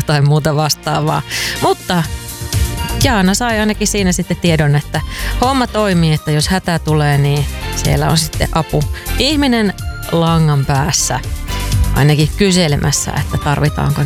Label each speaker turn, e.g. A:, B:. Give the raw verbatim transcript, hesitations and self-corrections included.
A: jotain muuta vastaavaa. Mutta Jaana sai ainakin siinä sitten tiedon, että homma toimii, että jos hätä tulee, niin siellä on sitten apu. Ihminen langan päässä ainakin kyselemässä, että tarvitaanko